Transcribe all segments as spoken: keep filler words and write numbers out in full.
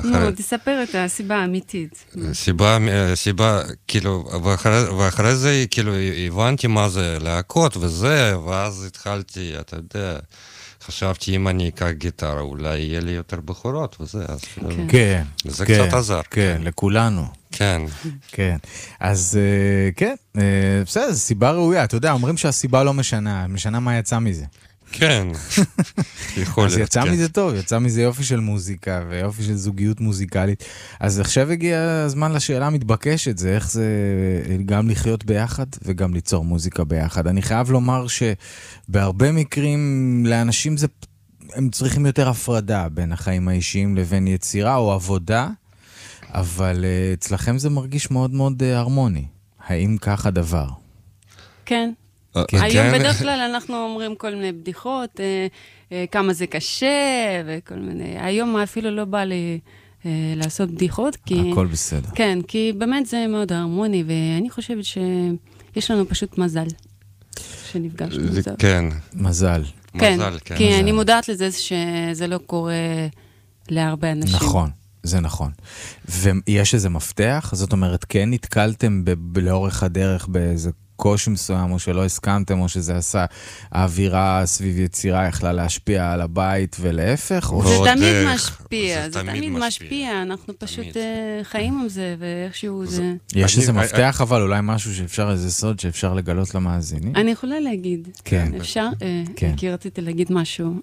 נו, תספר את הסיבה האמיתית. סיבה, סיבה, כאילו, ואחרי זה, כאילו, הבנתי מה זה להקות וזה, ואז התחלתי, אתה יודע, חשבתי אם אני אקח גיטרה, אולי יהיה לי יותר בחורות וזה, אז כן, זה קצת עזר. כן, לכולנו. כן. כן, אז כן, בסדר, זו סיבה ראויה, אתה יודע, אומרים שהסיבה לא משנה, משנה מה יצא מזה. כן, יכול להיות. אז יצא מזה טוב, יצא מזה יופי של מוזיקה ויופי של זוגיות מוזיקלית. אז עכשיו הגיע הזמן לשאלה המתבקשת, זה איך זה גם לחיות ביחד וגם ליצור מוזיקה ביחד. אני חייב לומר שבהרבה מקרים לאנשים זה, הם צריכים יותר הפרדה בין החיים האישיים לבין יצירה או עבודה, אבל אצלכם זה מרגיש מאוד מאוד הרמוני. האם כך הדבר? כן. היום בדרך כלל אנחנו אומרים כל מיני בדיחות, כמה זה קשה וכל מיני, היום אפילו לא בא לי לעשות בדיחות, כי... הכל בסדר. כן, כי באמת זה מאוד הרמוני, ואני חושבת שיש לנו פשוט מזל שנפגשנו. כן. מזל. כן, כי אני מודעת לזה שזה לא קורה להרבה אנשים. נכון. זה נכון. ויש איזה מפתח? זאת אומרת, כן נתקלתם לאורך הדרך באיזה קושי מסוים, או שלא הסכמתם, או שזה עשה האווירה סביב יצירה יכלה להשפיע על הבית ולהפך? זה תמיד משפיע, זה תמיד משפיע, אנחנו פשוט חיים עם זה, ואיכשהו זה... יש איזה מפתח, אבל אולי משהו שאפשר, איזה סוד שאפשר לגלות למאזינים? אני יכולה להגיד. כן. אפשר? כי רציתי להגיד משהו.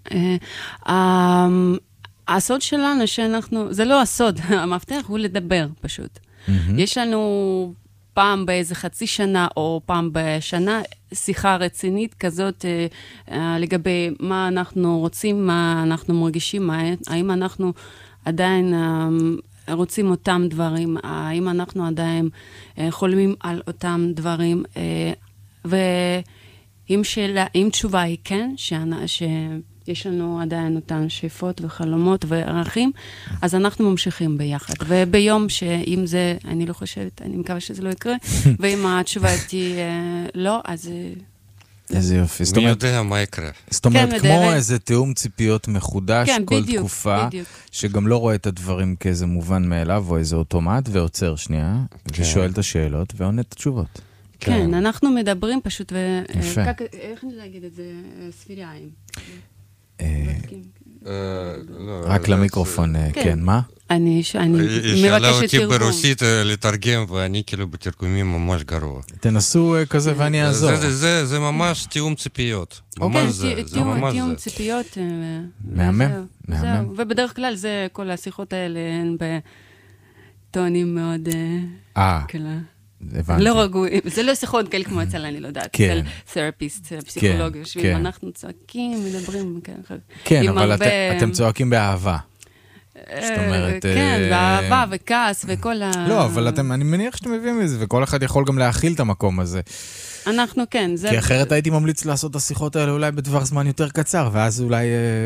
הסוד שלנו שאנחנו, זה לא הסוד, המפתח הוא לדבר פשוט. יש לנו פעם באיזה חצי שנה או פעם בשנה שיחה רצינית כזאת לגבי מה אנחנו רוצים, מה אנחנו מרגישים, האם אנחנו עדיין רוצים אותם דברים, האם אנחנו עדיין חולמים על אותם דברים, ואם שאלה, אם תשובה היא כן, ש... יש לנו עדיין אותן שאיפות וחלומות וערכים, אז אנחנו ממשיכים ביחד. וביום שאם זה, אני לא חושבת, אני מקווה שזה לא יקרה, ואם התשובה היא לא, אז... איזה יופי. מי יודע מה יקרה. זאת אומרת, כמו איזה תיאום ציפיות מחודש כל תקופה, שגם לא רואה את הדברים כאיזה מובן מאליו, או איזה אוטומט, ועוצר שנייה, ושואל את השאלות, ועונה את התשובות. כן, אנחנו מדברים פשוט, איך אני להגיד את זה? ספיריים. רק למיקרופון, כן, מה? אני מבקשת תרגום. היא שאלה אותי ברוסית לתרגם, ואני כאילו בתרגומים ממש גרוע. תנסו כזה ואני אעזור. זה ממש תיאום ציפיות. אוקיי, תיאום ציפיות. מהמם, מהמם. ובדרך כלל זה, כל השיחות האלה הן בטונים מאוד... אה. לא רגועים, זה לא שיחות כאלה כמו אצל, אני לא יודעת, אצל תרפיסט, פסיכולוג, יושבים, אנחנו צועקים, מדברים, כן, אבל אתם צועקים באהבה. זאת אומרת... כן, באהבה וכעס וכל ה... לא, אבל אני מניח שאתם מביאים מזה, וכל אחד יכול גם להכיל את המקום הזה. אנחנו כן. כי אחרת הייתי ממליץ לעשות את השיחות האלה אולי בדבר זמן יותר קצר, ואז אולי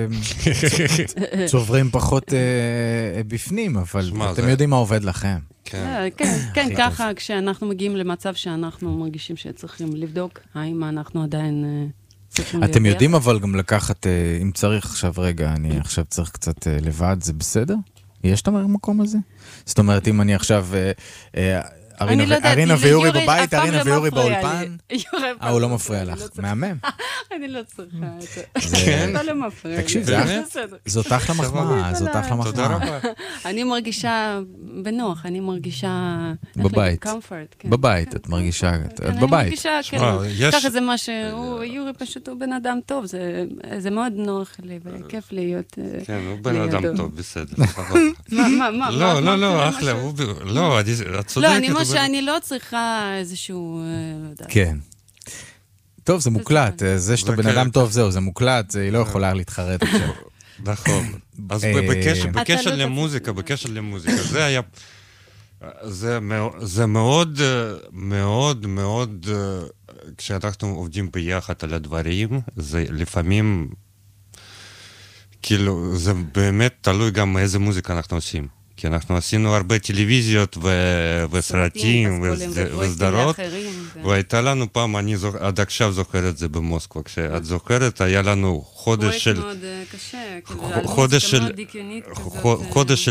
צוברים פחות בפנים, אבל אתם יודעים מה עובד לכם. כן, כן, ככה כשאנחנו מגיעים למצב שאנחנו מרגישים שצריכים לבדוק, האם אנחנו עדיין צריכים להיות... אתם יודעים אבל גם לקחת, אם צריך עכשיו רגע, אני עכשיו צריך קצת לבד, זה בסדר? יש את המקום הזה? זאת אומרת, אם אני עכשיו... ארינה ויורי בבית, ארינה ויורי באולפן. אה, הוא לא מפריע לך. מהמם. אני לא צריכה את זה. אתה לא מפריע. תקשיב, זאת אחלה מחמאה, זאת אחלה מחמאה. אני מרגישה בנוח, אני מרגישה... בבית. בבית, את מרגישה... את בבית. אני מרגישה, ככה זה מה שהוא, יורי פשוט הוא בן אדם טוב, זה מאוד נוח לי וכיף להיות... כן, הוא בן אדם טוב, בסדר. מה, מה? לא, לא, לא, אחלה, לא, את צודקת. שאני לא צריכה איזשהו... כן. טוב, זה מוקלט. זה שאתה בן אדם טוב, זהו, זה מוקלט, היא לא יכולה להתחרט עכשיו. נכון. אז בקשר למוזיקה, בקשר למוזיקה, זה היה... זה מאוד, מאוד, מאוד... כשאנחנו עובדים ביחד על הדברים, זה לפעמים... כאילו, זה באמת תלוי גם איזה מוזיקה אנחנו עושים. כי אנחנו עשינו הרבה טלוויזיות וסרטים וסדרות, והייתה לנו פעם, אני עד עכשיו זוכר את זה במוסקבה, כשאת זוכרת, היה לנו חודש של... פרויקט מאוד קשה, חודש של...